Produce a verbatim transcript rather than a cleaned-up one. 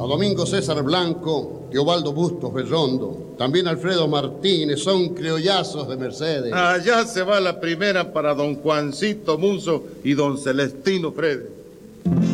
a Domingo César Blanco, Teobaldo Bustos Berrondo, también Alfredo Martínez, son criollazos de Mercedes. Allá se va la primera para don Juancito Muso y don Celestino Fredes.